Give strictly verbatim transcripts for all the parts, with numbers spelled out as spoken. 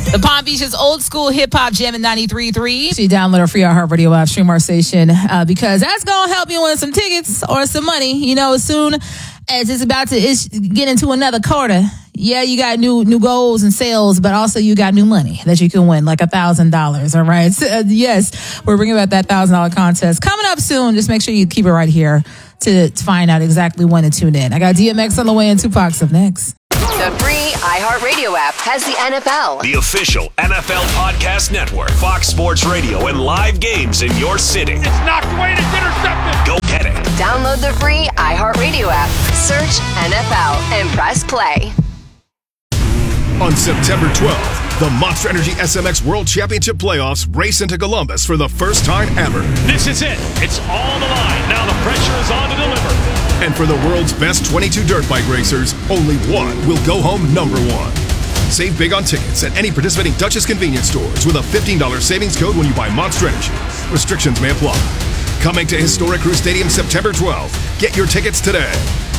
The Palm Beach's old school hip hop jam in ninety-three point three. So you download our free iHeartRadio app, stream our station, uh, because that's going to help you win some tickets or some money. You know, as soon as it's about to ish, get into another quarter, yeah, you got new new goals and sales, but also you got new money that you can win, like a thousand dollars. All right. So, uh, yes, we're bringing about that thousand dollar contest coming up soon. Just make sure you keep it right here to, to find out exactly when to tune in. I got D M X on the way and Tupac's up next. The free iHeartRadio app has the N F L, the official N F L podcast network, Fox Sports Radio, and live games in your city. It's knocked away and it's intercepted. Go get it. Download the free iHeartRadio app, search N F L, and press play. On September twelfth, the Monster Energy S M X World Championship Playoffs race into Columbus for the first time ever. This is it. It's all the line. Now the pressure is on to deliver. And for the world's best twenty-two dirt bike racers, only one will go home number one. Save big on tickets at any participating Dutchess convenience stores with a fifteen dollars savings code when you buy Monster Energy. Restrictions may apply. Coming to historic Crew Stadium September twelfth. Get your tickets today.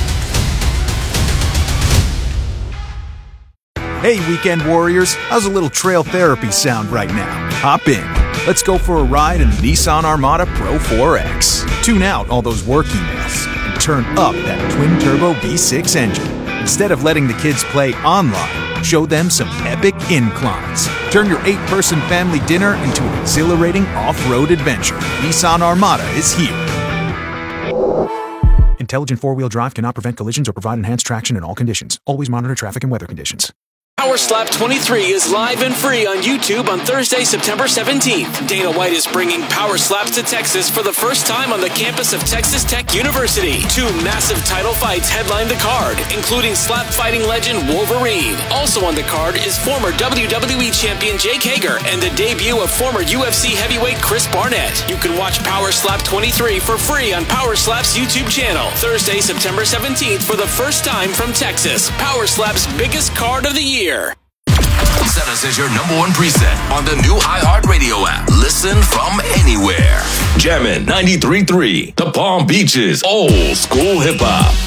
Hey, weekend warriors, how's a little trail therapy sound right now? Hop in. Let's go for a ride in the Nissan Armada Pro four X. Tune out all those work emails and turn up that twin-turbo V six engine. Instead of letting the kids play online, show them some epic inclines. Turn your eight-person family dinner into an exhilarating off-road adventure. Nissan Armada is here. Intelligent four-wheel drive cannot prevent collisions or provide enhanced traction in all conditions. Always monitor traffic and weather conditions. Power Slap twenty-three is live and free on YouTube on Thursday, September seventeenth. Dana White is bringing Power Slaps to Texas for the first time on the campus of Texas Tech University. Two massive title fights headline the card, including slap fighting legend Wolverine. Also on the card is former W W E champion Jake Hager and the debut of former U F C heavyweight Chris Barnett. You can watch Power Slap twenty-three for free on Power Slap's YouTube channel. Thursday, September seventeenth for the first time from Texas. Power Slap's biggest card of the year. Set us as your number one preset on the new iHeartRadio app. Listen from anywhere. Jammin' ninety-three point three, the Palm Beaches old school hip hop.